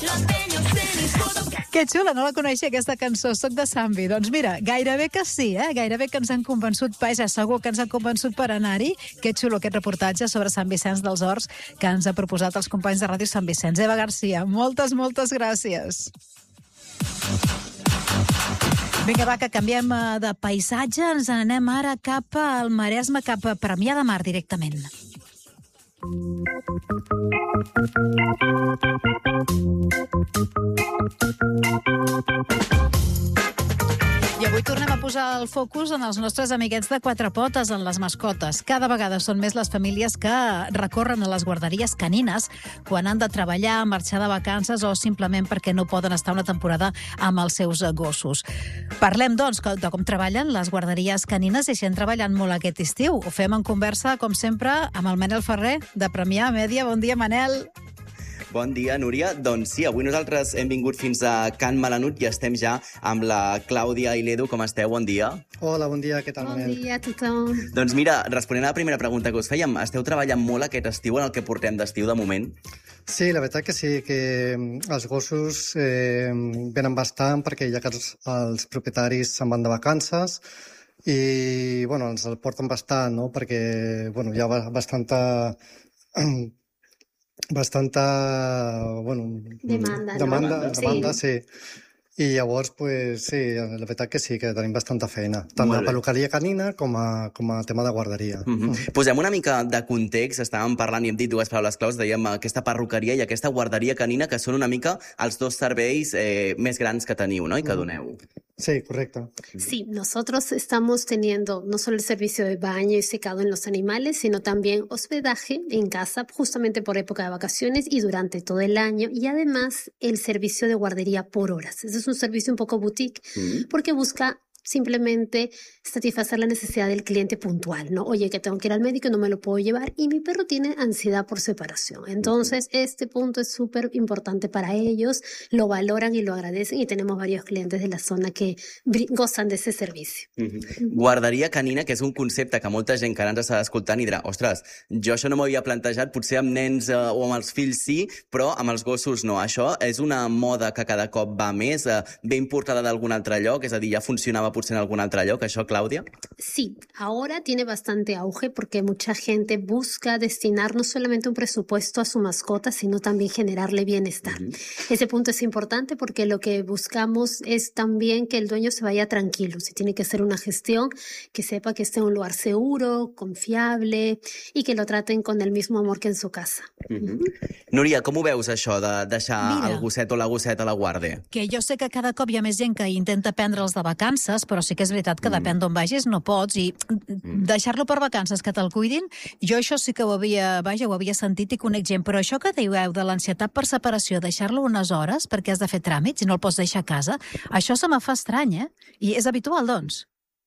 Que xula, no la coneixia, aquesta cançó. Soc de Sambi. Doncs mira, gairebé que sí, gairebé que ens han convençut, vaja, segur que ens han convençut per anar-hi. Que xulo aquest reportatge sobre Sant Vicenç dels Horts que ens ha proposat els companys de Ràdio Sant Vicenç. Eva Garcia, moltes, moltes gràcies. Vinga, va, que canviem de paisatge. Ens anem ara cap al Maresme, cap a Premià de Mar, directament. I avui tornem a posar el focus en els nostres amiguets de quatre potes, en les mascotes. Cada vegada són més les famílies que recorren a les guarderies canines quan han de treballar, marxar de vacances o simplement perquè no poden estar una temporada amb els seus gossos. Parlem, doncs, de com treballen les guarderies canines i si han treballat molt aquest estiu. Ho fem en conversa, com sempre, amb el Manel Ferrer, de Premià Mèdia. Bon dia, Manel. Bon dia, Núria. Doncs sí, avui nosaltres hem vingut fins a Can Malanut i estem ja amb la Clàudia i l'Edu. Com esteu? Bon dia. Hola, bon dia. Què tal, Manel? Bon dia a tothom. Doncs mira, responent a la primera pregunta que us fèiem, esteu treballant molt aquest estiu en el que portem d'estiu de moment? Sí, la veritat que sí, que els gossos venen bastant perquè ja que els propietaris se'n van de vacances i, bueno, ens el porten bastant, no?, perquè, bueno, hi ha bastanta demanda, sí. I llavors, pues, sí, la veritat que sí, que tenim bastanta feina, tant de peluqueria canina com a tema de guarderia. Posem una mica de context, estàvem parlant i hem dit dues paraules claus, dèiem aquesta perruqueria i aquesta guarderia canina, que són una mica els dos serveis més grans que teniu, no?, i que doneu. Sí, correcto. Sí, nosotros estamos teniendo no solo el servicio de baño y secado en los animales, sino también hospedaje en casa, justamente por época de vacaciones y durante todo el año. Y además el servicio de guardería por horas. Ese es un servicio un poco boutique porque busca simplemente satisfacer la necesidad del cliente puntual, ¿no? Oye, que tengo que ir al médico, no me lo puedo llevar y mi perro tiene ansiedad por separación. Entonces, este punto es súper importante para ellos, lo valoran y lo agradecen y tenemos varios clientes de la zona que gozan de ese servicio. Guarderia canina, que és un concepte que molta gent que ara ens està escoltant i dirà, ostres, jo això no m'ho havia plantejat, potser amb nens o amb els fills sí, però amb els gossos no. Això és una moda que cada cop va més, ben importada d'algun altre lloc, és a dir, ja funcionava potser en algun altre lloc, això, Clàudia? Sí, ahora tiene bastante auge porque mucha gente busca destinar no solamente un presupuesto a su mascota, sino también generarle bienestar. Ese punto es importante porque lo que buscamos es también que el dueño se vaya tranquilo. Si tiene que hacer una gestión, que sepa que esté en un lugar seguro, confiable y que lo traten con el mismo amor que en su casa. Núria, com ho veus, això de deixar el gosset o la gosseta a la guàrdia? Que jo sé que cada cop hi ha més gent que intenta prendre'ls de vacances, però sí que és veritat que depèn d'on vagis, no pots, i deixar-lo per vacances, que te'l cuidin, jo això sí que ho havia sentit i conec gent, però això que dieu de l'ansietat per separació, deixar-lo unes hores perquè has de fer tràmits i no el pots deixar a casa, això se me fa estrany, I és habitual, doncs?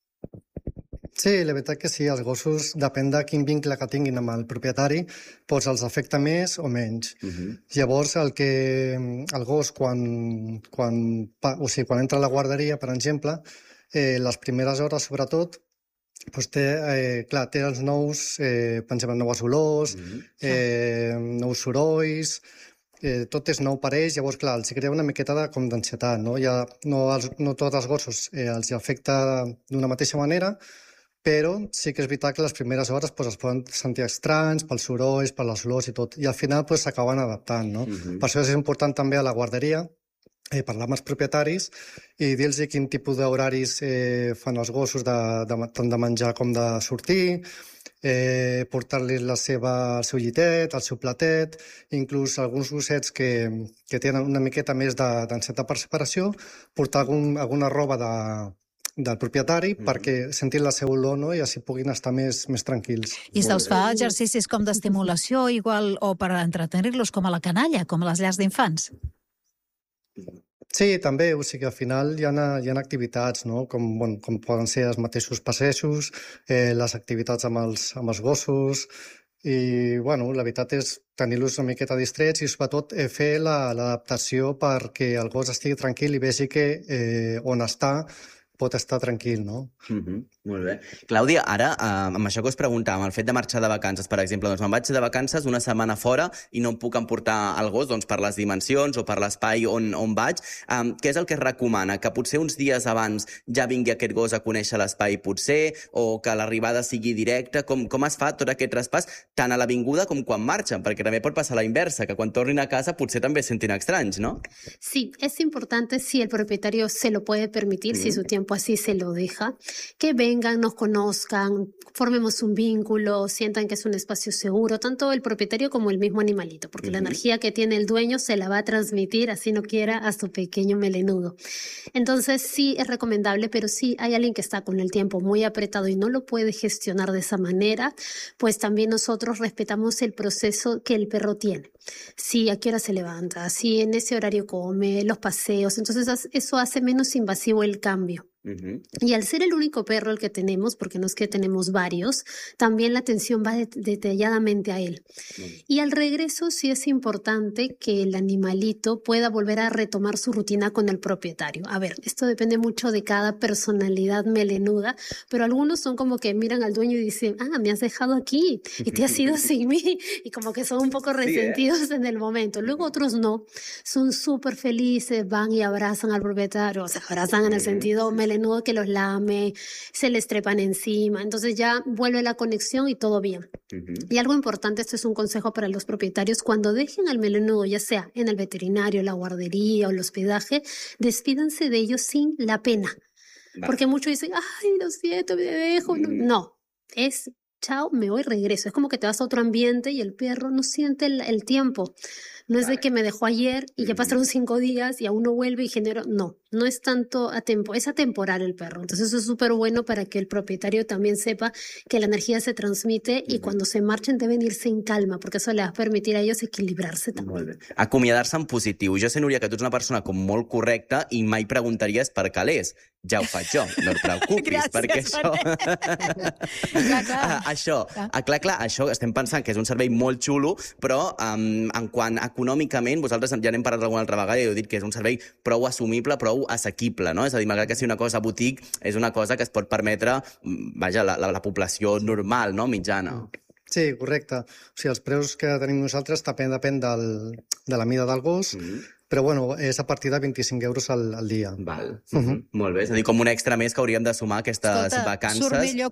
Sí, la veritat que sí, els gossos, depèn de quin vincle que tinguin amb el propietari, doncs els afecta més o menys. Llavors, el gos, quan entra a la guarderia, per exemple, les primeres hores, sobretot, doncs té els nous, pensem en noves olors, nous sorolls, tot és nou per ells, llavors, clar, els crea una miqueta d'ansietat, no? No tots els gossos els afecta d'una mateixa manera, però sí que és veritat que les primeres hores es poden sentir estranys pels sorolls, per les olors i tot, i al final s'acaben adaptant, no? Per això és important també a la guarderia parlar amb els propietaris i dir-los quin tipus d'horaris fan els gossos, tant de menjar com de sortir, portar-los el seu llitet, el seu platet, inclús alguns gossets que tenen una miqueta més d'ansietat per separació, portar alguna roba del propietari perquè sentin la seva olor, no?, i així puguin estar més tranquils. I se'ls fa exercicis com d'estimulació igual o per entretenir-los com a la canalla, com a les llars d'infants? Sí, també, o sigui, al final hi ha activitats, no?, com poden ser els mateixos passejos, les activitats amb els gossos, i, bueno, la veritat és tenir-los una miqueta distrets i, sobretot, fer l'adaptació perquè el gos estigui tranquil i vegi que on està pot estar tranquil, no? Molt bé. Clàudia, ara, amb això que us preguntàvem, el fet de marxar de vacances, per exemple, doncs me'n vaig de vacances una setmana fora i no em puc emportar el gos doncs, per les dimensions o per l'espai on vaig. Què és el que es recomana? Que potser uns dies abans ja vingui aquest gos a conèixer l'espai potser, o que l'arribada sigui directa? Com es fa tot aquest traspàs, tant a l'avinguda com quan marxen? Perquè també pot passar la inversa, que quan tornin a casa potser també es sentin estranys, ¿no? Sí, es importante si el propietario se lo puede permitir, si su tiempo así se lo deja, que vengan, nos conozcan, formemos un vínculo, sientan que es un espacio seguro, tanto el propietario como el mismo animalito, porque la energía que tiene el dueño se la va a transmitir, así no quiera, a su pequeño melenudo. Entonces sí es recomendable, pero si hay alguien que está con el tiempo muy apretado y no lo puede gestionar de esa manera, pues también nosotros respetamos el proceso que el perro tiene. Si a qué hora se levanta, si en ese horario come, los paseos, entonces eso hace menos invasivo el cambio. Y al ser el único perro el que tenemos, porque no es que tenemos varios, también la atención va detalladamente a él. Y al regreso sí es importante que el animalito pueda volver a retomar su rutina con el propietario. A ver, esto depende mucho de cada personalidad melenuda, pero algunos son como que miran al dueño y dicen, me has dejado aquí y te has ido sin mí, y como que son un poco resentidos en el momento. Luego otros no, son súper felices, van y abrazan al propietario, o sea, abrazan en el sentido melenudo, que los lame, se les trepan encima, entonces ya vuelve la conexión y todo bien. Y algo importante, esto es un consejo para los propietarios, cuando dejen al melenudo, ya sea en el veterinario, la guardería o el hospedaje, despídanse de ellos sin la pena. Porque muchos dicen, ay, lo siento, me dejo. No, es chao, me voy, regreso. Es como que te vas a otro ambiente y el perro no siente el tiempo. No es de que me dejó ayer y ya pasaron 5 días y aún no vuelve y genero... No es tanto es atemporal el perro. Entonces eso es súper bueno para que el propietario también sepa que la energía se transmite y cuando se marchen deben irse en calma, porque eso le va a permitir a ellos equilibrarse també. Molt bé. Acomiadar-se en positiu. Jo sé, Núria, que tu ets una persona com molt correcta i mai preguntaries per calés. Ja ho faig jo, no et preocupis, gràcies, perquè això... clar, això estem pensant que és un servei molt xulo, però en quant econòmicament, vosaltres ja n'hem parlat alguna altra vegada i heu dit que és un servei prou assumible, prou assequible, no? És a dir, malgrat que sigui una cosa boutique, és una cosa que es pot permetre, vaja, la població normal, no? Mitjana. Sí, correcte. O sigui, els preus que tenim nosaltres també depèn de la mida del gos, però bueno, és a partir de 25 euros al dia. Val. Molt bé. És a dir, com un extra més que hauríem de sumar aquestes vacances.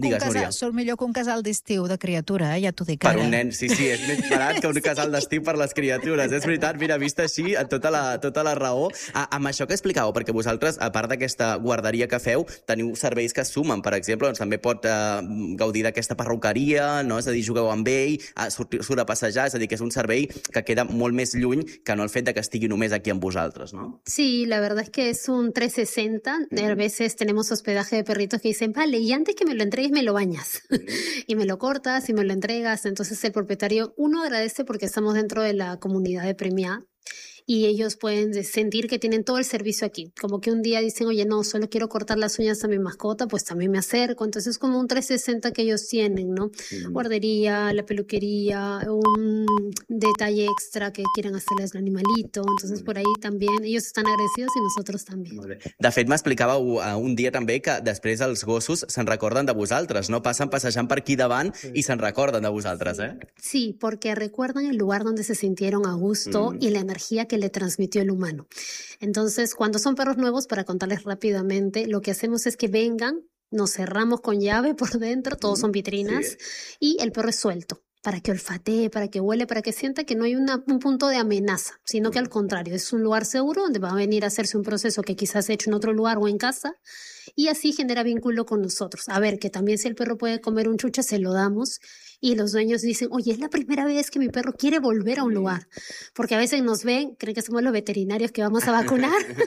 Surt millor que un casal d'estiu de criatura, ja t'ho dic ara. Per un nen, sí, és més barat que un casal d'estiu per les criatures. És veritat, mira, vist així, tota la raó. Amb això que explicàveu, perquè vosaltres, a part d'aquesta guarderia que feu, teniu serveis que sumen. Per exemple, doncs també pot gaudir d'aquesta perruqueria, no? És a dir, jugueu amb ell, surt a passejar, és a dir, que és un servei que queda molt més lluny que no el fet de que estigui només aquí amb vosotros, ¿no? Sí, la verdad es que es un 360. A veces tenemos hospedaje de perritos que dicen, vale, y antes que me lo entregues me lo bañas. Y me lo cortas y me lo entregas. Entonces el propietario, uno agradece porque estamos dentro de la comunidad de Premiá y ellos pueden sentir que tienen todo el servicio aquí. Como que un día dicen, oye, no, solo quiero cortar las uñas a mi mascota, pues también me acerco. Entonces es como un 360 que ellos tienen, ¿no? Guardería, la peluquería, un detalle extra que quieran hacerles al animalito. Entonces por ahí también ellos están agradecidos y nosotros también. De fet, m'explicàveu un dia també que després els gossos se'n recorden de vosaltres, no? Passen passejant per aquí davant i se'n recorden de vosaltres, eh? Sí, porque recuerdan el lugar donde se sintieron a gusto y la energía que le transmitió el humano. Entonces, cuando son perros nuevos, para contarles rápidamente, lo que hacemos es que vengan, nos cerramos con llave por dentro, todos son vitrinas, y el perro es suelto, para que olfatee, para que huele, para que sienta que no hay un punto de amenaza, sino que al contrario, es un lugar seguro donde va a venir a hacerse un proceso que quizás ha hecho en otro lugar o en casa, y así genera vínculo con nosotros. A ver, que también si el perro puede comer un chuche, se lo damos, y los dueños dicen, oye, es la primera vez que mi perro quiere volver a un lugar, porque a veces nos ven, creen que somos los veterinarios que vamos a vacunar.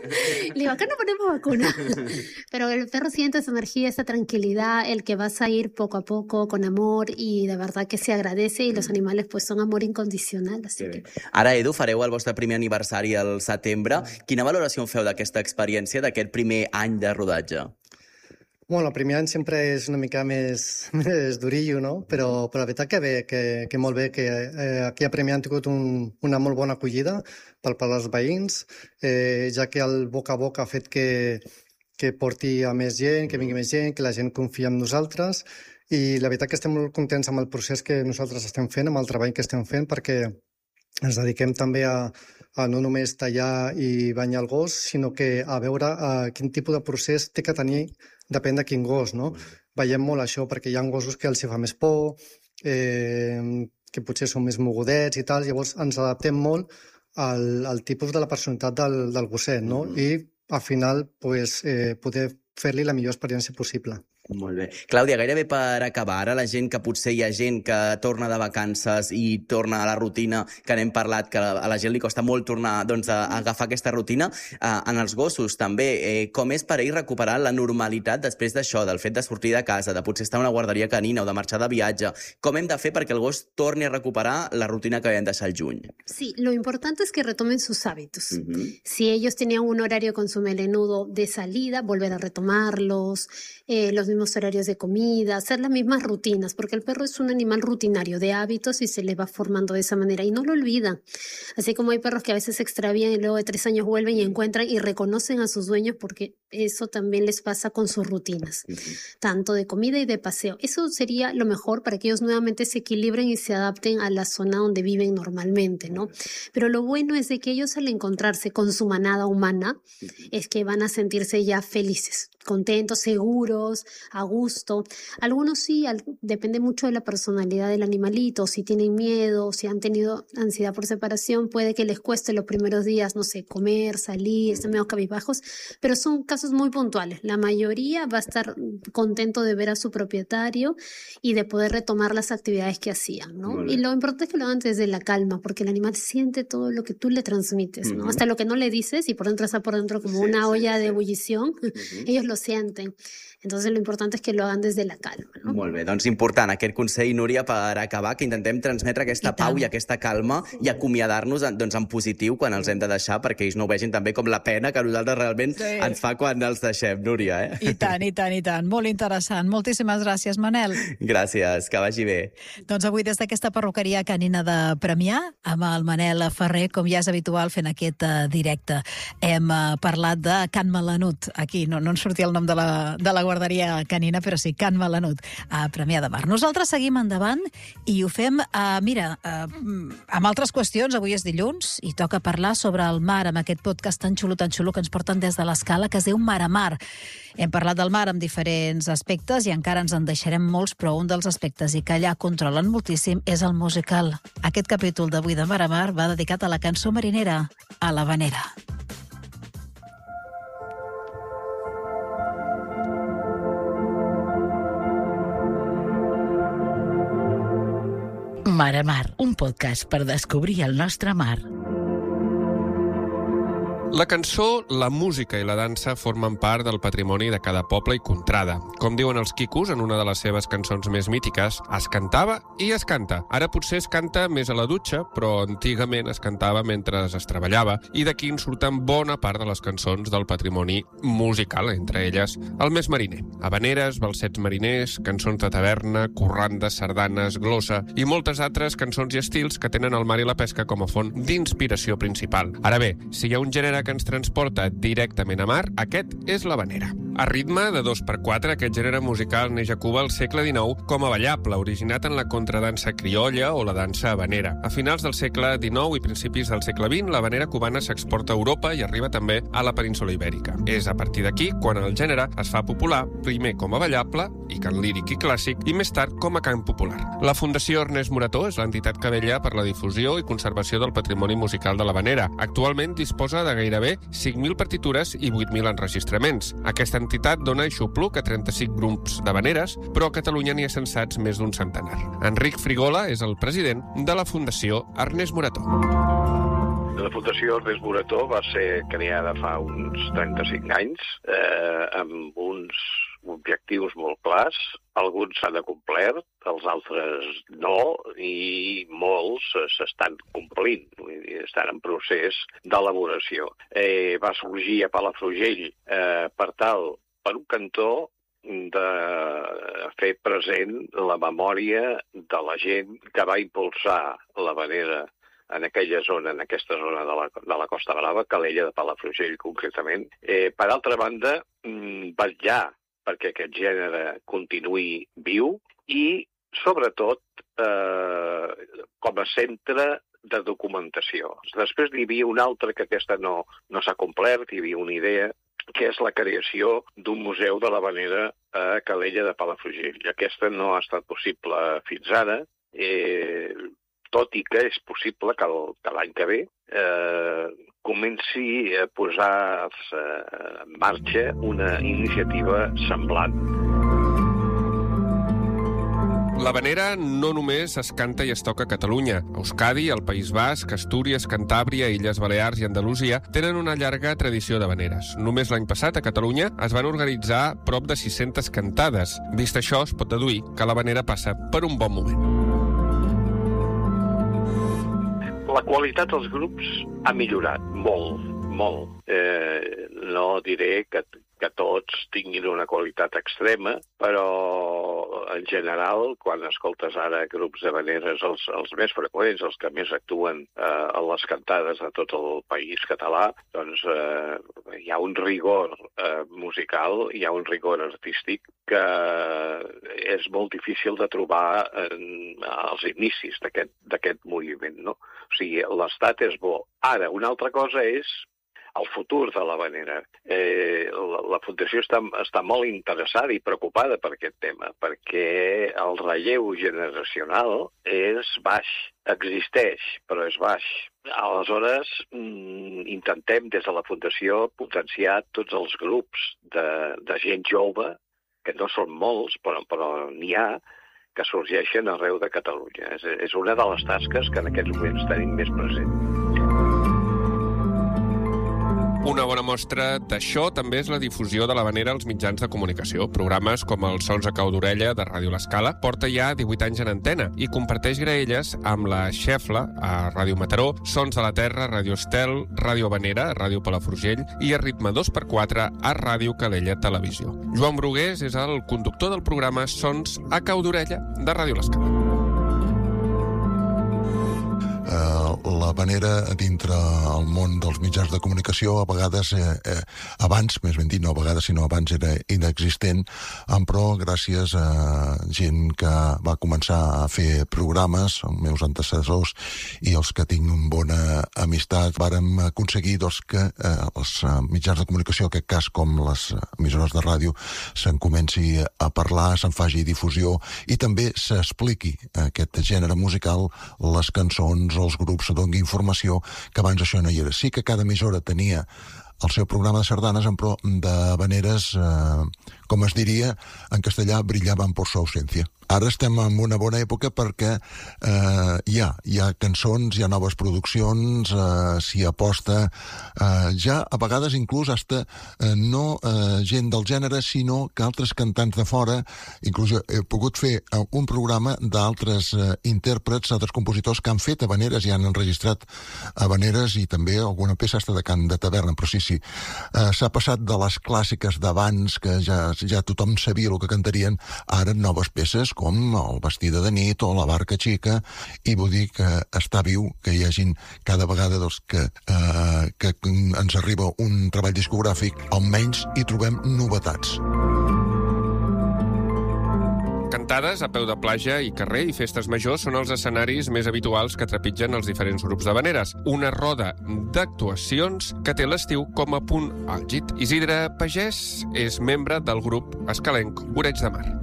Le digo, acá no ponemos vacuna. Pero el perro siente esa energía, esa tranquilidad, el que vas a ir poco a poco, con amor, y de verdad que se agradece, y los animales pues son amor incondicional. Así que... Ara, Edu, fareu el vostre primer aniversari al setembre. Quina valoració en feu d'aquesta experiència, d'aquest primer any de rodatge? Bueno, el primer any sempre és una mica més durillo, no? Però la veritat que bé, que molt bé, que aquí a Premià han tingut una molt bona acollida per als veïns, ja que el boca a boca ha fet que que porti a més gent, que vingui més gent, que la gent confia en nosaltres, i la veritat que estem molt contents amb el procés que nosaltres estem fent, amb el treball que estem fent, perquè ens dediquem també a no només tallar i banyar el gos, sinó que a veure quin tipus de procés té que tenir, depèn de quin gos, no? Veiem molt això, perquè hi ha gossos que els hi fa més por, que potser són més mogudets i tal, llavors ens adaptem molt al tipus de la personalitat del gosset, no? I al final poder fer-li la millor experiència possible. Molt bé. Clàudia, gairebé per acabar, ara la gent que potser hi ha gent que torna de vacances i torna a la rutina, que n'hem parlat, que a la gent li costa molt tornar doncs, a agafar aquesta rutina, en els gossos també, com és per ells recuperar la normalitat després d'això, del fet de sortir de casa, de potser estar a una guarderia canina o de marxar de viatge? Com hem de fer perquè el gos torni a recuperar la rutina que vam deixar al juny? Sí, lo importante es que retomen sus hábitos. Si ellos tenían un horario con su melenudo de salida, volver a retomarlos, los mismos horarios de comida, hacer las mismas rutinas, porque el perro es un animal rutinario de hábitos y se le va formando de esa manera y no lo olvida. Así como hay perros que a veces se extravían y luego de 3 años vuelven y encuentran y reconocen a sus dueños, porque eso también les pasa con sus rutinas, tanto de comida y de paseo. Eso sería lo mejor para que ellos nuevamente se equilibren y se adapten a la zona donde viven normalmente, ¿no? Pero lo bueno es de que ellos al encontrarse con su manada humana es que van a sentirse ya felices, contentos, seguros, a gusto. Algunos sí, depende mucho de la personalidad del animalito, si tienen miedo, si han tenido ansiedad por separación, puede que les cueste los primeros días, no sé, comer, salir, estar medio cabizbajos, pero son casos muy puntuales. La mayoría va a estar contento de ver a su propietario y de poder retomar las actividades que hacían, ¿no? Y lo importante es que lo hagan desde la calma, porque el animal siente todo lo que tú le transmites, ¿no? Hasta lo que no le dices y por dentro está por dentro como una olla de ebullición, ellos lo sienten. Entonces lo importante es que lo hagan desde la calma, no? Molt bé, doncs important aquest consell, Núria, per acabar, que intentem transmetre aquesta pau i aquesta calma i acomiadar-nos doncs, en positiu quan els hem de deixar, perquè ells no ho vegin també com la pena que a nosaltres realment ens fa quan els deixem, Núria. I tant, i tant, i tant. Molt interessant. Moltíssimes gràcies, Manel. Gràcies, que vagi bé. Doncs avui des d'aquesta perruqueria canina de Premià, amb el Manel Ferrer, com ja és habitual fent aquest directe. Hem parlat de Can Melanut. Aquí no ens sortia el nom de la guarderia canina, però sí, Can Melanut, a Premià de Mar. Nosaltres seguim endavant i ho fem, amb altres qüestions. Avui és dilluns i toca parlar sobre el mar, amb aquest podcast tan xulo que ens porten des de l'Escala, que es diu Mar a Mar. Hem parlat del mar amb diferents aspectes i encara ens en deixarem molts, però un dels aspectes i que allà controlen moltíssim és el musical. Aquest capítol d'avui de Mar a Mar va dedicat a la cançó marinera, a l'Havanera. Mar a Mar, un podcast per descobrir el nostre mar. La cançó, la música i la dansa formen part del patrimoni de cada poble i contrada. Com diuen els quicos en una de les seves cançons més mítiques, es cantava i es canta. Ara potser es canta més a la dutxa, però antigament es cantava mentre es treballava, i d'aquí en surten bona part de les cançons del patrimoni musical, entre elles el més mariner. Habaneres, balsets mariners, cançons de taverna, corrandes, sardanes, glossa i moltes altres cançons i estils que tenen el mar i la pesca com a font d'inspiració principal. Ara bé, si hi ha un gènere que ens transporta directament a mar, aquest és l'havanera. A ritme de 2x4, aquest gènere musical neix a Cuba al segle XIX com a ballable, originat en la contradansa criolla o la dansa havanera. A finals del segle XIX i principis del segle XX, l'havanera cubana s'exporta a Europa i arriba també a la península ibèrica. És a partir d'aquí quan el gènere es fa popular, primer com a ballable i cant líric i clàssic, i més tard com a cant popular. La Fundació Ernest Morató és l'entitat que vetlla per la difusió i conservació del patrimoni musical de l'havanera. Actualment disposa de gairebé 5.000 partitures i 8.000 enregistraments. Aquesta entitat dona aixopluc a 35 grups d'havaneres, però a Catalunya n'hi ha censats més d'un centenar. Enric Frigola és el president de la Fundació Ernest Morató. La Fundació Ernest Morató va ser creada fa uns 35 anys amb uns objectius molt clars. Alguns s'han acomplert, els altres no, i molts s'estan complint, estan en procés d'elaboració. Va sorgir a Palafrugell per tal, per un cantó, de fer present la memòria de la gent que va impulsar l'havanera en aquella zona, en aquesta zona de la Costa Brava, Calella de Palafrugell concretament. Per altra banda, vetllar perquè aquest gènere continuï viu i, sobretot, com a centre de documentació. Després n'hi havia una altra, que aquesta no s'ha complert, hi havia una idea, que és la creació d'un museu de l'havanera a Calella de Palafrugell. Aquesta no ha estat possible fins ara, tot i que és possible que l'any que ve comenci a posar-se en marxa una iniciativa semblant. L'havanera no només es canta i es toca a Catalunya. Euskadi, el País Basc, Astúries, Cantàbria, Illes Balears i Andalusia tenen una llarga tradició d'havaneres. Només l'any passat, a Catalunya, es van organitzar prop de 600 cantades. Vist això, es pot deduir que l'havanera passa per un bon moment. La qualitat dels grups ha millorat molt, molt. No diré que tots tinguin una qualitat extrema, però en general, quan escoltes ara grups d'havaneres, els més freqüents, els que més actuen a les cantades de tot el país català, doncs hi ha un rigor musical, hi ha un rigor artístic que és molt difícil de trobar als inicis d'aquest moviment, no? O sigui, l'estat és bo. Ara, una altra cosa és el futur de l'havanera. La Fundació està molt interessada i preocupada per aquest tema, perquè el relleu generacional és baix. Existeix, però és baix. Aleshores, intentem des de la Fundació potenciar tots els grups de gent jove, que no són molts, però n'hi ha, que sorgeixen arreu de Catalunya. És una de les tasques que en aquests moments tenim més present. Una bona mostra d'això també és la difusió de l'havanera als mitjans de comunicació. Programes com els Sons a cau d'orella de Ràdio L'Escala porta ja 18 anys en antena i comparteix graelles amb la Xefla a Ràdio Mataró, Sons de la Terra, Ràdio Estel, Ràdio Havanera, Ràdio Palafrugell i a Ritme 2x4 a Ràdio Calella Televisió. Joan Brugués és el conductor del programa Sons a cau d'orella de Ràdio L'Escala. L'havanera dintre el món dels mitjans de comunicació a vegades, abans, més ben dit, no a vegades, sinó abans era inexistent, però gràcies a gent que va començar a fer programes, els meus antecessors i els que tinc una bona amistat, vàrem aconseguir que els mitjans de comunicació, en aquest cas com les emissores de ràdio, se'n comenci a parlar, se'n faci difusió i també s'expliqui aquest gènere musical, les cançons, els grups, doni informació, que abans això no hi era. Sí que cada emissora tenia el seu programa de sardanes, però d'havaneres, com es diria, en castellà, brillaven por su ausencia. Ara estem en una bona època perquè hi ha cançons, hi ha noves produccions, s'hi aposta, ja a vegades inclús hasta no gent del gènere, sinó que altres cantants de fora, inclús he pogut fer un programa d'altres intèrprets, altres compositors que han fet havaneres i han enregistrat havaneres i també alguna peça hasta de cant de taverna, però sí, s'ha passat de les clàssiques d'abans, que ja tothom sabia el que cantarien, ara noves peces com el Vestida de nit o la Barca xica, i vull dir que està viu, que hi hagin cada vegada que ens arriba un treball discogràfic, almenys hi trobem novetats. Cantades a peu de platja i carrer i festes majors són els escenaris més habituals que trepitgen els diferents grups d'havaneres. Una roda d'actuacions que té l'estiu com a punt àlgid. Isidre Pagès és membre del grup escalenc Oreig de Mar.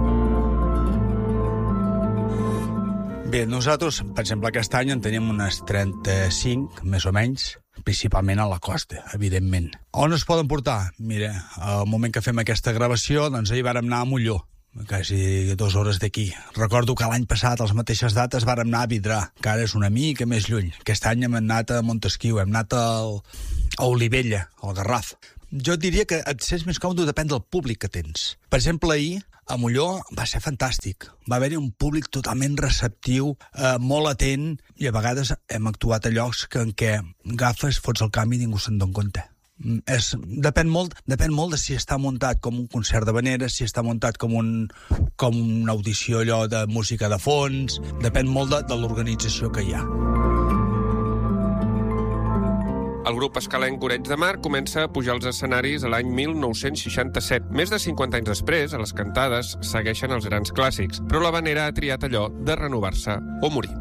Bé, nosaltres, per exemple, aquest any en tenim unes 35, més o menys, principalment a la costa, evidentment. On es poden portar? Mira, al moment que fem aquesta gravació, doncs ahir vàrem anar a Molló, quasi 2 hores d'aquí. Recordo que l'any passat, a les mateixes dates, vàrem anar a Vidrà, que ara és una mica més lluny. Aquest any hem anat a Montesquiu, hem anat a Olivella, al Garraf. Jo diria que et sents més còmode, depèn del públic que tens. Per exemple, ahir, a Molló va ser fantàstic. Va haver-hi un públic totalment receptiu, molt atent, i a vegades hem actuat a llocs en què agafes, fots el canvi i ningú se'n dona compte. Depèn molt de si està muntat com un concert d'havaneres, si està muntat com una audició allò de música de fons, depèn molt de l'organització que hi ha. El grup escalenc Arenys de Mar comença a pujar als escenaris a l'any 1967. Més de 50 anys després, a les cantades segueixen els grans clàssics, però l'Havanera ha triat allò de renovar-se o morir.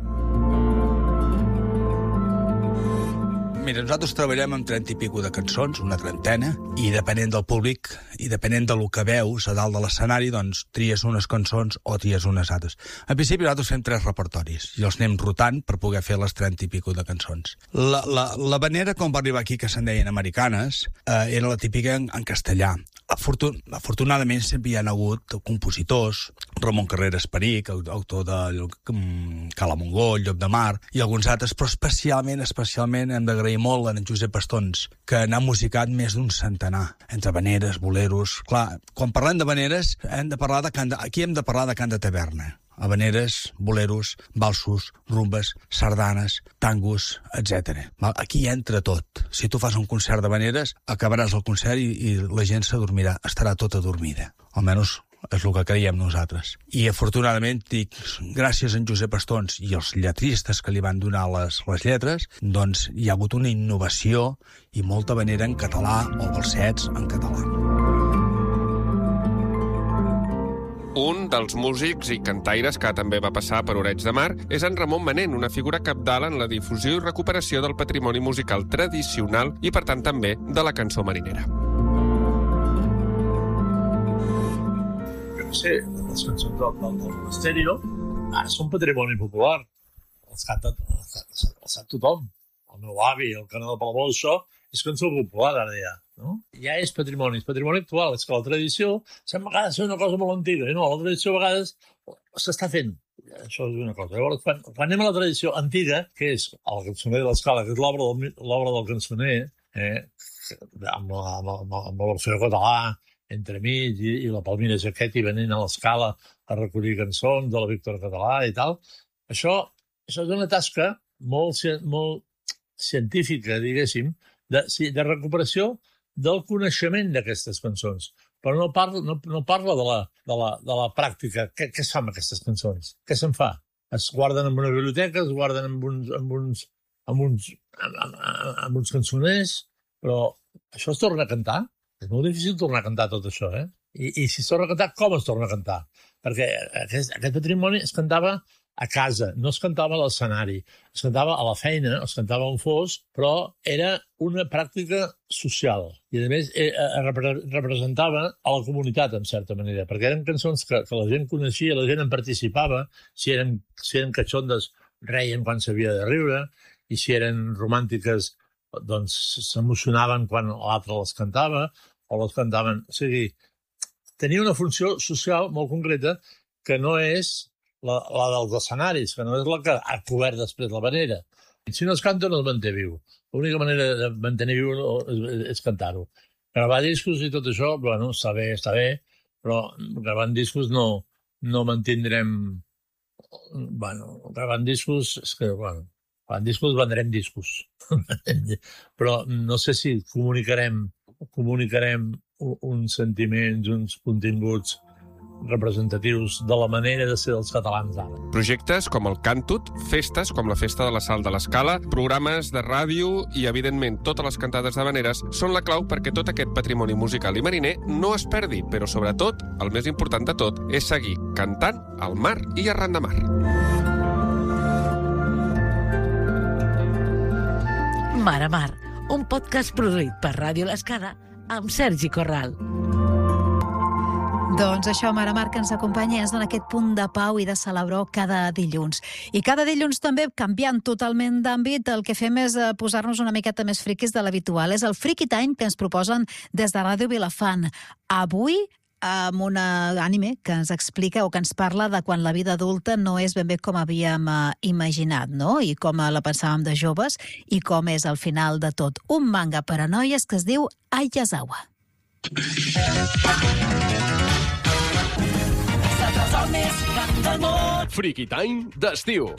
Mira, nosaltres treballem amb 30 i pico de cançons, una trentena, i depenent del públic i depenent del que veus a dalt de l'escenari, doncs tries unes cançons o tries unes altres. En principi nosaltres fem 3 repertoris i els anem rotant per poder fer les 30 i pico de cançons. L'Havanera, quan va arribar aquí, que se'n deien americanes, era la típica en castellà. Afortunadament sempre hi ha hagut compositors, Ramon Carreras Peric, autor de Cala Montgó, Llop de Mar, i alguns altres, però especialment hem d'agrair molt en Josep Pastons, que n'ha musicat més d'un centenar, entre habaneres, boleros. Clar, quan parlem d'habaneres, aquí hem de parlar de cant de taverna. Habaneres, boleros, valsos, rumbes, sardanes, tangos, etc. Aquí entra tot. Si tu fas un concert d'habaneres, acabaràs el concert i la gent s'adormirà, estarà tota adormida. Almenys és el que creiem nosaltres. I afortunadament, dic, gràcies a en Josep Pastons i els lletristes que li van donar les lletres, doncs hi ha hagut una innovació i molta habanera en català o versets en català. Un dels músics i cantaires que també va passar per Arenys de Mar és en Ramon Manent, una figura cabdal en la difusió i recuperació del patrimoni musical tradicional i, per tant, també de la cançó marinera. No sé, les cançons del Monasterio ara són patrimoni popular. Els canta tothom. El meu avi, el canal de Palamós, això és cançó popular ara ja. No? Ja és patrimoni actual. És que la tradició sembla a vegades ser una cosa molt antiga. No, la tradició a vegades s'està fent. Això és una cosa. Llavors, quan anem a la tradició antiga, que és el cançoner de l'Escala, que és l'obra del cançoner, amb la versió català, entremig, i la Palmira Jaquetti venint a l'Escala a recollir cançons de la Víctor Català i tal. Això és una tasca molt científica, diguéssim, de recuperació del coneixement d'aquestes cançons. Però no parla de la pràctica. Què es fa amb aquestes cançons? Què se'n fa? Es guarden en una biblioteca, es guarden amb uns cançoners, però això es torna a cantar? És molt difícil tornar a cantar tot això, eh? I si es torna a cantar, com es torna a cantar? Perquè aquest patrimoni es cantava a casa, no es cantava a l'escenari, es cantava a la feina, es cantava on fos, però era una pràctica social. I, a més, representava a la comunitat, en certa manera, perquè eren cançons que la gent coneixia, la gent en participava, si eren catxondes, reien quan s'havia de riure, i si eren romàntiques, doncs s'emocionaven quan l'altre les cantava, o les cantaven. O sigui, tenia una funció social molt concreta que no és la dels escenaris, que no és la que ha cobert després la manera. Si no es canta, no es manté viu. L'única manera de mantenir viu és cantar-ho. Gravar discos i tot això, bueno, està bé, però gravant discos no mantindrem... Bueno, gravant discos, és que, bueno, gravant discos vendrem discos. Però no sé si comunicarem uns sentiments, uns continguts representatius de la manera de ser dels catalans ara. Projectes com el Cantut, festes com la Festa de la Sal de l'Escala, programes de ràdio i, evidentment, totes les cantades d'habaneres són la clau perquè tot aquest patrimoni musical i mariner no es perdi, però, sobretot, el més important de tot és seguir cantant al mar i arran de mar. Mar a Mar, un podcast produït per Ràdio L'Escala amb Sergi Corral. Doncs això, Mar a Mar, que ens acompanya, ens dona aquest punt de pau i de celebró cada dilluns. I cada dilluns també, canviant totalment d'àmbit, el que fem és posar-nos una miqueta més friquis de l'habitual. És el Friki Time que ens proposen des de Ràdio Vilafant. Avui, amb un anime que ens explica o que ens parla de quan la vida adulta no és ben bé com havíem imaginat, no? I com la pensàvem de joves i com és el final de tot. Un manga per a noies que es diu Aiyazawa. Friki Time d'estiu.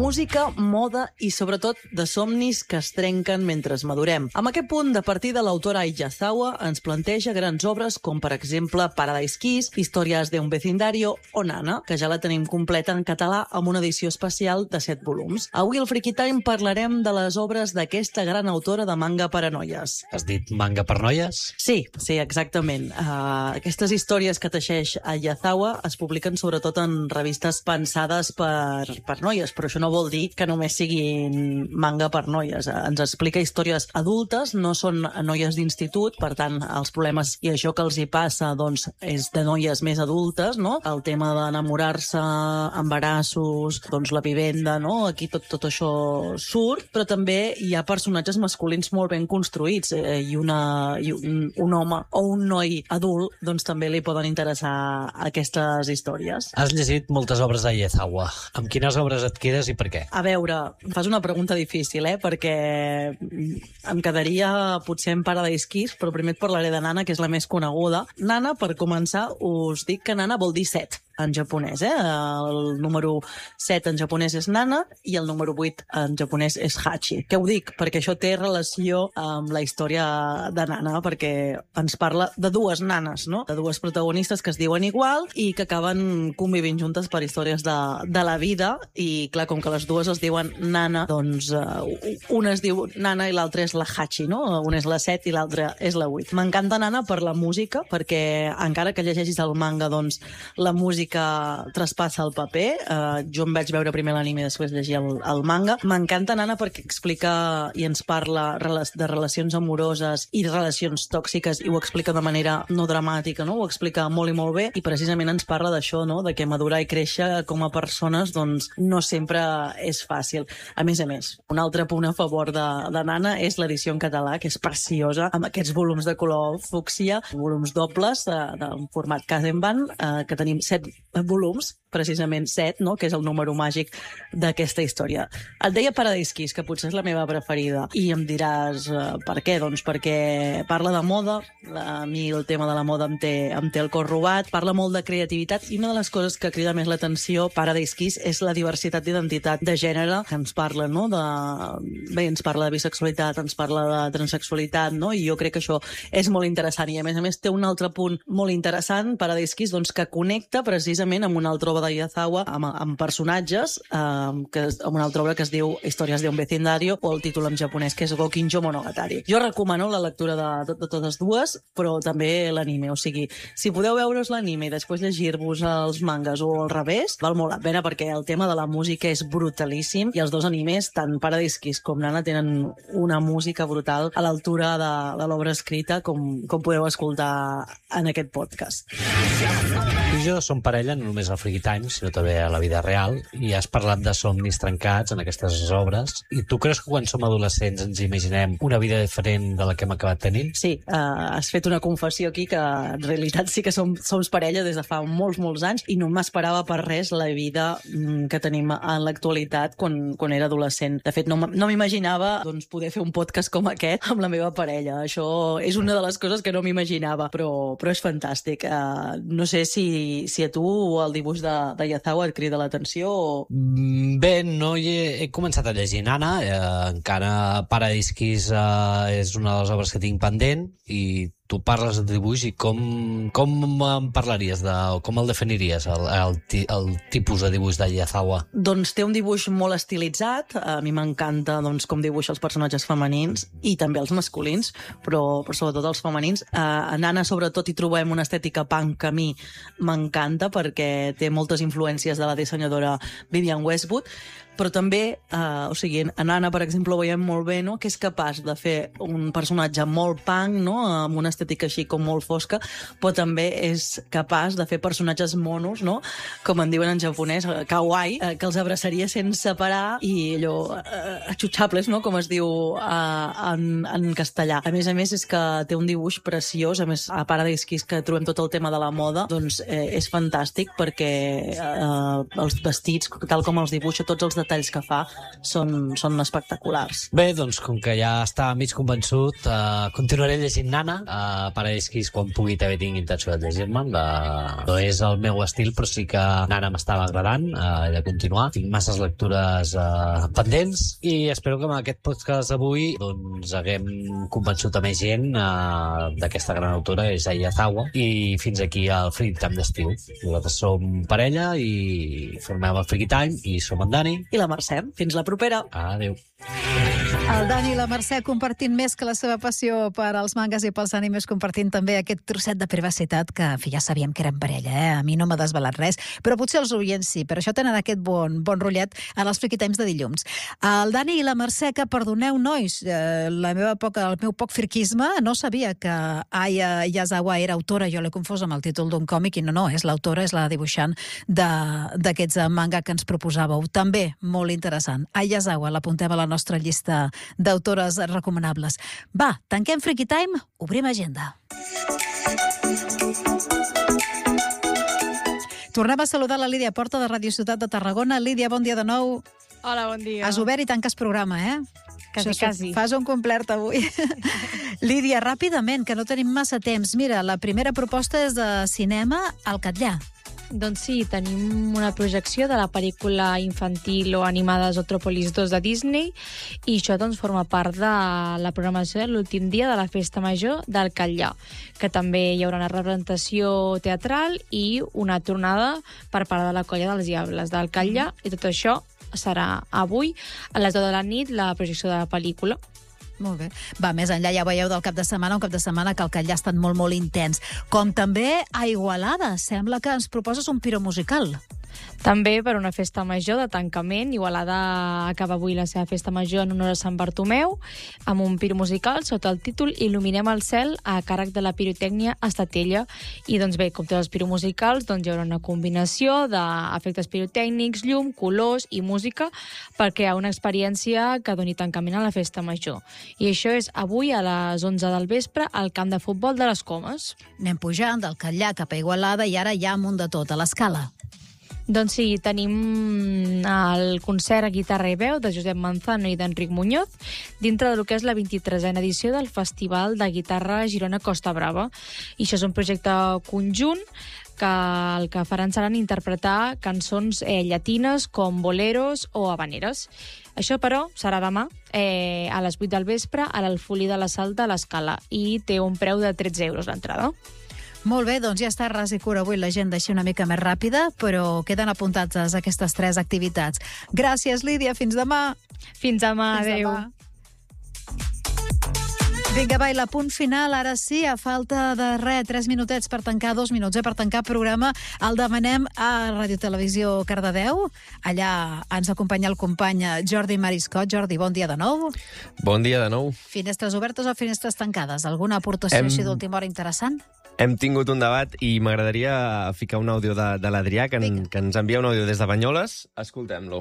música, moda i sobretot de somnis que es trenquen mentre madurem. Amb aquest punt de partida, l'autora Ayazawa ens planteja grans obres com, per exemple, Paradise Kiss, Historias de un vecindario o Nana, que ja la tenim completa en català amb una edició especial de 7 volums. Avui al Freaky Time parlarem de les obres d'aquesta gran autora de manga per a noies. Has dit manga per noies? Sí, exactament. Aquestes històries que teixeix Ayazawa es publiquen sobretot en revistes pensades per noies, però això no vol dir que només siguin manga per noies. Ens explica històries adultes, no són noies d'institut, per tant, els problemes i això que els hi passa doncs, és de noies més adultes, no? El tema d'enamorar-se, embarassos, doncs la vivenda, no? Aquí tot això surt, però també hi ha personatges masculins molt ben construïts i un home o un noi adult doncs també li poden interessar aquestes històries. Has llegit moltes obres d'Ayazawa. Amb quines obres et quedes i per què? A veure, fas una pregunta difícil, perquè em quedaria potser en Paradise Kiss, però primer et parlaré de Nana, que és la més coneguda. Nana, per començar, us dic que Nana vol dir 7 en japonès. El número 7 en japonès és Nana i el número 8 en japonès és Hachi. Què ho dic? Perquè això té relació amb la història de Nana, perquè ens parla de dues nanes, no? De dues protagonistes que es diuen igual i que acaben convivint juntes per històries de la vida i, clar, com que les dues es diuen Nana, doncs una es diu Nana i l'altra és la Hachi, no? Una és la 7 i l'altra és la 8. M'encanta Nana per la música, perquè encara que llegeixis el manga, doncs la música traspassa el paper. Jo em vaig veure primer l'anime i després llegir el manga. M'encanta Nana perquè explica i ens parla de relacions amoroses i relacions tòxiques i ho explica de manera no dramàtica, no? Ho explica molt i molt bé i precisament ens parla d'això, no? De que madurar i créixer com a persones doncs no sempre és fàcil. A més, un altre punt a favor de Nana és l'edició en català, que és preciosa, amb aquests volums de color fúcsia, volums dobles del format Kazenban, que tenim 7 volums, precisament 7, no? Que és el número màgic d'aquesta història. Et deia Paradise Kiss, que potser és la meva preferida, i em diràs per què? Doncs perquè parla de moda, a mi el tema de la moda em té el cor robat, parla molt de creativitat, i una de les coses que crida més l'atenció Paradise Kiss és la diversitat d'identitat de gènere que ens parla, no? Bé, ens parla de bisexualitat, ens parla de transsexualitat, no? I jo crec que això és molt interessant, i a més té un altre punt molt interessant, Paradise Kiss, doncs que connecta precisament amb una altra obra d'Ayazawa, amb personatges, amb una altra obra que es diu Historias de un vecindario, o el títol en japonès, que és Gokinjo Monogatari. Jo recomano la lectura de totes dues, però també l'anime. O sigui, si podeu veure's l'anime i després llegir-vos els mangas o al revés, val molt la pena perquè el tema de la música és brutalíssim i els dos animes, tant Paradise Kiss com Nana, tenen una música brutal a l'altura de l'obra escrita, com podeu escoltar en aquest podcast. Tu i jo som parella no només al Freaky Time, sinó també a la vida real, i has parlat de somnis trencats en aquestes obres, i tu creus que quan som adolescents ens imaginem una vida diferent de la que hem acabat tenint? Sí, has fet una confessió aquí que en realitat sí que som parella des de fa molts anys i no m'esperava per res la vida que tenim en l'actualitat quan era adolescent. De fet, no m'imaginava doncs, poder fer un podcast com aquest amb la meva parella. Això és una de les coses que no m'imaginava, però és fantàstic. No sé si a tu el dibuix d'Ayazawa et crida l'atenció o... Bé, no he començat a llegir Nana, encara Paradise Kiss és una de les obres que tinc pendent, i tu parles de dibuix i com em parlaries, com el definiries, el tipus de dibuix d'Ayazawa? Doncs té un dibuix molt estilitzat, a mi m'encanta doncs, com dibuixa els personatges femenins i també els masculins, però sobretot els femenins. A Nana sobretot hi trobem una estètica punk que a mi m'encanta perquè té moltes influències de la dissenyadora Vivienne Westwood, però també, o sigui, a Nana, per exemple, ho veiem molt bé, no?, que és capaç de fer un personatge molt punk, no?, amb una estètica així com molt fosca, però també és capaç de fer personatges monos, no?, com en diuen en japonès, kawaii, que els abraçaria sense parar i allò, achutxables, no?, com es diu en castellà. A més, és que té un dibuix preciós, a més, a Paradise Kiss, que trobem tot el tema de la moda, doncs és fantàstic perquè els vestits, tal com els dibuixa, tots els detalls que fa són espectaculars. Bé, doncs com que ja està mig convençut, continuaré llegint Nana. Paradisquis, quan pugui, també tinc intenció de llegir-me'n. No és el meu estil, però sí que Nana m'estava agradant. He de continuar. Tinc masses lectures pendents i espero que amb aquest podcast d'avui doncs haguem convençut a més gent d'aquesta gran autora, és Aya Zawa, i fins aquí al Free Time d'estiu. Nosaltres som parella i formem el Free Time i som en Dani. I la Mercè. Fins la propera. Adéu. El Dani i la Mercè compartint més que la seva passió per als mangas i pels animes, compartint també aquest trosset de privacitat que, en fi, ja sabíem que eren parella, A mi no m'ha desvelat res, però potser els oients sí. Per això tenen aquest bon rotllet en els Freaky Times de dilluns. El Dani i la Mercè, que perdoneu, nois, el meu poc friquisme, no sabia que Aya Yazawa era autora, jo l'he confós amb el títol d'un còmic, i no, és l'autora, és la dibuixant d'aquests manga que ens proposàveu. També molt interessant. Aya Yazawa, l'apuntem a la nostra llista d'autores recomanables. Va, tanquem Freaky Time, obrim agenda. Tornem a saludar la Lídia Porta de Radio Ciutat de Tarragona. Lídia, bon dia de nou. Hola, bon dia. Has obert i tanques programa, Quasi. Fas un complert avui. Lídia, ràpidament, que no tenim massa temps. Mira, la primera proposta és de cinema al Catllà. Doncs sí, tenim una projecció de la pel·lícula infantil o animada Zootropolis 2 de Disney, i això doncs forma part de la programació de l'últim dia de la Festa Major del Catllà, que també hi haurà una representació teatral i una tornada per part de la Colla dels Diables del Catllà, i tot això serà avui a les 10 de la nit la projecció de la pel·lícula. Molt bé. Va, més enllà ja veieu del cap de setmana, un cap de setmana que el Catllà ha estat molt, molt intens. Com també a Igualada, sembla que ens proposes un piro musical. També per una festa major de tancament. Igualada acaba avui la seva festa major en honor a Sant Bartomeu, amb un piro musical sota el títol Il·luminem el cel, a càrrec de la pirotècnia Estatella. I doncs bé, com tots els piromusicals, doncs hi haurà una combinació d'efectes pirotècnics, llum, colors i música per crear una experiència que doni tancament a la festa major. I això és avui a les 11 del vespre al camp de futbol de les Comes. Anem pujant del Catllà cap a Igualada i ara ja amunt de tot, a l'Escala. Doncs sí, tenim el concert a guitarra i veu de Josep Manzano i d'Enric Muñoz dintre del que és la 23a edició del Festival de Guitarra Girona Costa Brava. I això és un projecte conjunt que el que faran seran interpretar cançons llatines com boleros o habaneres. Això, però, serà demà a les 8 del vespre a l'Alfolí de la Sal de l'Escala i té un preu de 13 euros l'entrada. Molt bé, doncs ja està ras i cura avui l'agenda així una mica més ràpida, però queden apuntats aquestes 3 activitats. Gràcies, Lídia, fins demà. Fins demà, adéu. Vinga, va, i la punt final, ara sí, a falta de 3 minutets per tancar, 2 minuts per tancar programa, el demanem a Radio Televisió Cardedeu. Allà ens acompanya el company Jordi Mariscot. Jordi, bon dia de nou. Bon dia de nou. Finestres obertes o finestres tancades? Alguna aportació així d'última hora interessant? Hem tingut un debat i m'agradaria ficar un àudio de l'Adrià, que ens envia un àudio des de Banyoles. Escoltem-lo.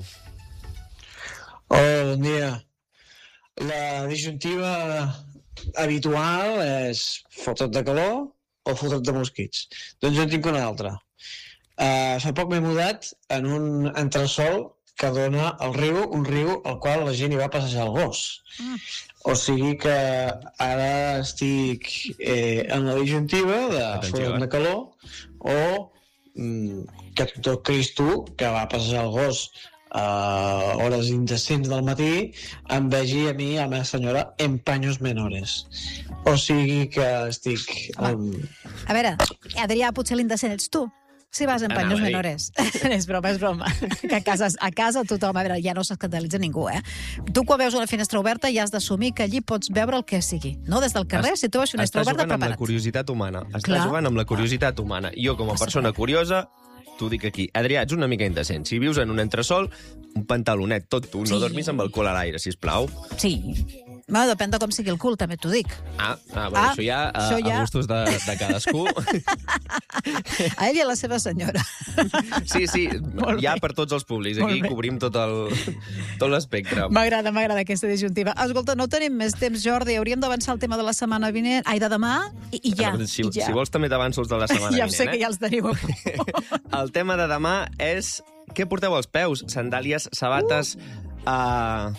Bon dia. La disjuntiva habitual és fotre't de calor o fotre't de mosquits. Doncs jo en tinc una altra. Fa poc m'he mudat en un entresòl que dona al riu, un riu al qual la gent hi va passejar el gos. O sigui que ara estic en la disjuntiva de fotre't de calor o que tot Cristo, que va passejar el gos a hores indecents del matí, em vegi a mi, a la meva senyora, en paños menores. O sigui que estic... A veure, Adrià, potser l'indecent ets tu. Si vas en paños menores. És broma. Que a casa tothom, a veure, ja no s'escandalitza ningú, Tu quan veus una finestra oberta ja has d'assumir que allí pots veure el que sigui. No des del carrer, si tu veus finestra oberta, prepara't. Estàs jugant amb la curiositat humana. Estàs jugant amb la curiositat humana. I jo, com a persona curiosa, t'ho dic aquí. Adrià, ets una mica indecent. Si vius en un entresòl, un pantalonet tot tu, no dormis amb el cul a l'aire, sisplau. Sí. Bueno, depèn de com sigui el cul, també t'ho dic. Això ja a gustos de cadascú. A ell i a la seva senyora. Sí, hi ha per tots els públics. Aquí cobrim tot l'espectre. M'agrada aquesta disjuntiva. Escolta, no tenim més temps, Jordi. Hauríem d'avançar el tema de la setmana vinent, de demà, i ja. Si vols també t'avanço els de la setmana vinent. Ja sé que ja els teniu. El tema de demà és Què porteu als peus? Sandàlies, sabates...